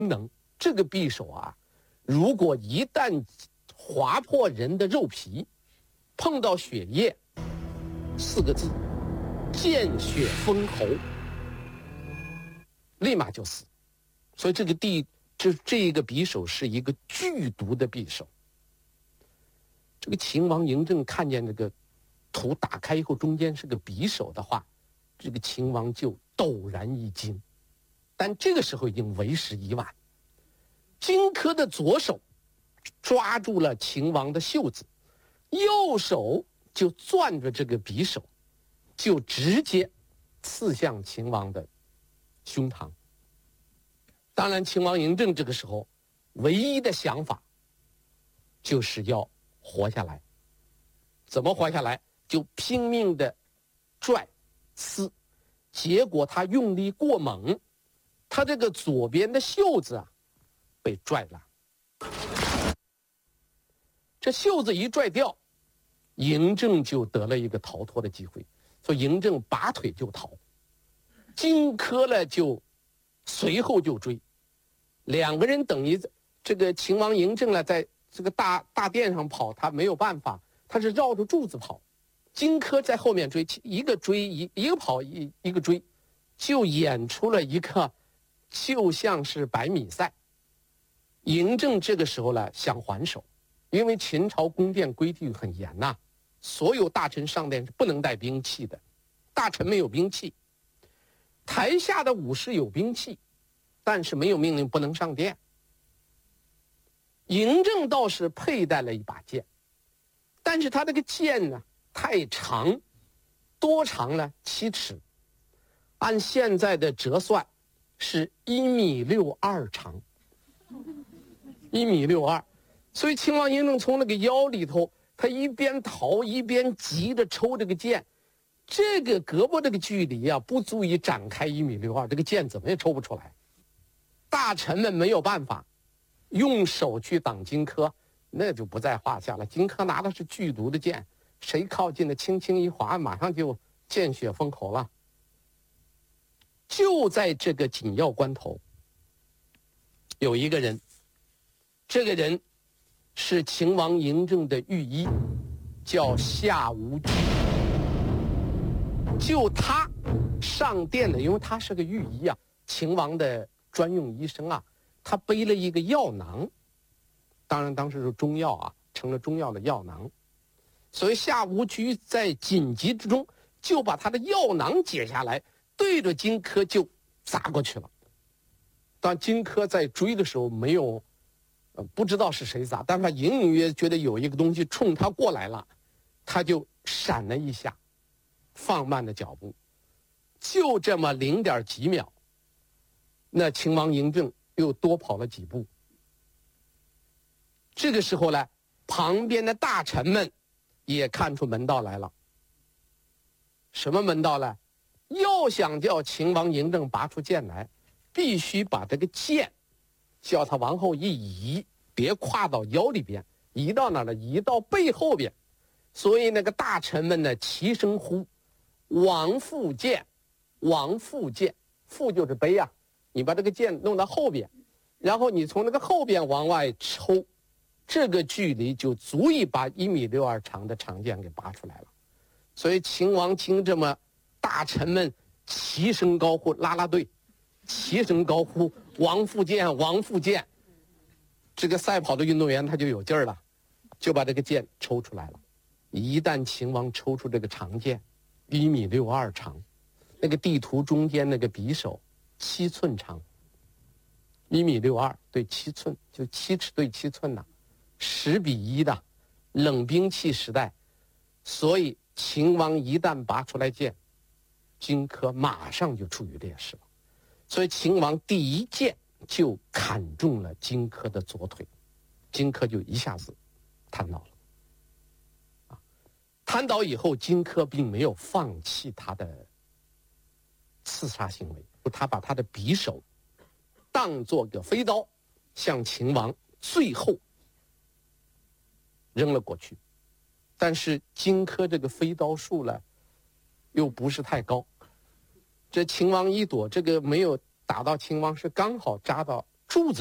能。这个匕首啊，如果一旦划破人的肉皮，碰到血液，4个字，见血封喉，立马就死。所以这个匕首是一个剧毒的匕首。这个秦王嬴政看见这个图打开以后，中间是个匕首的话，这个秦王就陡然一惊。但这个时候已经为时已晚。荆轲的左手抓住了秦王的袖子，右手就攥着这个匕首，就直接刺向秦王的胸膛。当然，秦王嬴政这个时候唯一的想法就是要活下来。怎么活下来？就拼命的拽撕，结果他用力过猛，他这个左边的袖子啊被拽了。这袖子一拽掉，嬴政就得了一个逃脱的机会，所以嬴政拔腿就逃。荆轲呢就随后就追，两个人等于这个秦王嬴政呢在这个大殿上跑，他没有办法，他是绕着柱子跑。荆轲在后面追，一个追一个跑，一个追，就演出了一个就像是百米赛。嬴政这个时候呢想还手，因为秦朝宫殿规矩很严呐，所有大臣上殿是不能带兵器的，大臣没有兵器，台下的武士有兵器，但是没有命令不能上殿。嬴政倒是佩戴了一把剑，但是他这个剑呢太长，多长呢？7尺，按现在的折算是1.62米长，1.62米。所以秦王嬴政从那个腰里头，他一边逃一边急着抽这个剑，这个胳膊这个距离啊，不足以展开1.62米，这个剑怎么也抽不出来。大臣们没有办法，用手去挡荆轲，那就不在话下了。荆轲拿的是剧毒的剑，谁靠近了，轻轻一划，马上就见血封喉了。就在这个紧要关头，有一个人，这个人是秦王嬴政的御医，叫夏无居。就他上殿的，因为他是个御医啊，秦王的专用医生啊，他背了一个药囊，当然当时是中药啊，成了中药的药囊。所以夏无居在紧急之中就把他的药囊解下来，对着荆轲就砸过去了。当荆轲在追的时候没有不知道是谁砸，但他隐隐约觉得有一个东西冲他过来了，他就闪了一下，放慢了脚步，就这么0点几秒，那秦王嬴政又多跑了几步。这个时候呢，旁边的大臣们也看出门道来了。什么门道呢？要想叫秦王嬴政拔出剑来，必须把这个剑叫他往后一移，别跨到腰里边，移到哪儿呢？移到背后边。所以那个大臣们呢齐声呼：王复剑，王复剑。复就是背啊，你把这个剑弄到后边，然后你从那个后边往外抽，这个距离就足以把1.62米长的长剑给拔出来了。所以秦王听这么大臣们齐声高呼，啦啦队齐声高呼王复剑，王复剑。这个赛跑的运动员他就有劲儿了，就把这个剑抽出来了。一旦秦王抽出这个长剑，1.62米长，那个地图中间那个匕首7寸长，1.62米对7寸，就7尺对7寸呐，10:1的冷兵器时代。所以秦王一旦拔出来剑，荆轲马上就处于劣势了。所以秦王第一剑就砍中了荆轲的左腿，荆轲就一下子瘫倒了。瘫倒以后，荆轲并没有放弃他的刺杀行为，他把他的匕首当作个飞刀，向秦王最后扔了过去。但是荆轲这个飞刀术呢，又不是太高，这秦王一躲，这个没有打到秦王，是刚好扎到柱子。